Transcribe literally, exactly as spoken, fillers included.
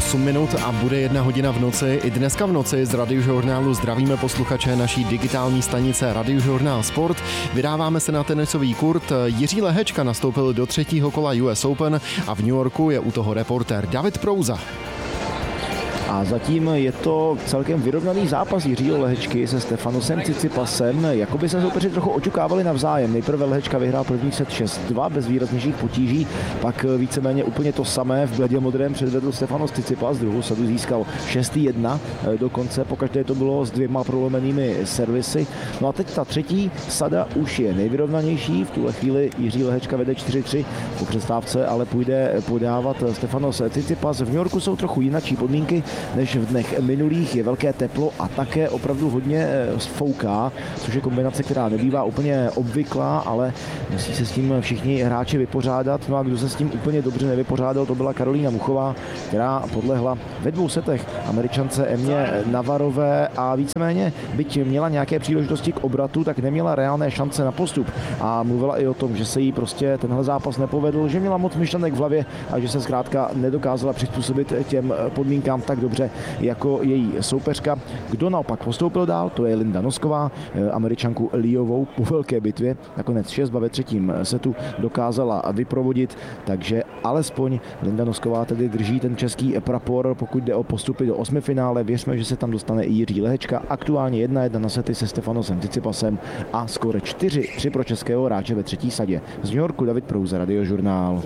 osm minut a bude jedna hodina v noci. I dneska v noci z Radiožurnálu zdravíme posluchače naší digitální stanice Radiožurnál Sport. Vydáváme se na tenisový kurt. Jiří Lehečka nastoupil do třetího kola U S Open a v New Yorku je u toho reportér David Prouza. A zatím je to celkem vyrovnaný zápas Jiřího Lehečky se Stefanosem Tsitsipasem. Jakoby se soupeři trochu očukávali navzájem. Nejprve Lehečka vyhrál první set šest dva bez výraznějších potíží, pak víceméně úplně to samé v bledě modrém předvedl Stefanos Tsitsipas. Druhou sadu získal šest jedna dokonce, pokaždé to bylo s dvěma prolomenými servisy. No a teď ta třetí sada už je nejvyrovnanější. V tuhle chvíli Jiří Lehečka vede čtyři tři po přestávce, ale půjde podávat Stefanos Tsitsipas. V New Yorku jsou trochu jinačí podmínky než v dnech minulých, je velké teplo a také opravdu hodně fouká, což je kombinace, která nebývá úplně obvyklá, ale musí se s tím všichni hráči vypořádat. No a kdo se s tím úplně dobře nevypořádal, to byla Karolína Muchová, která podlehla ve dvou setech Američance Emě Navarové a víceméně, byť měla nějaké příležitosti k obratu, tak neměla reálné šance na postup. A mluvila i o tom, že se jí prostě tenhle zápas nepovedl, že měla moc myšlenek v hlavě a že se zkrátka nedokázala přizpůsobit těm podmínkám tak dobře jako její soupeřka. Kdo naopak postoupil dál, to je Linda Nosková, Američanku Liovou po velké bitvě. Nakonec šest dva ve třetím setu dokázala vyprovodit, takže alespoň Linda Nosková tedy drží ten český prapor, pokud jde o postupy do osmifinále. Věřme, že se tam dostane i Jiří Lehečka. Aktuálně jedna jedna na sety se Stefanosem Tsitsipasem a skóre čtyři tři pro českého hráče ve třetí sadě. Z New Yorku David Prouza, Radiožurnál.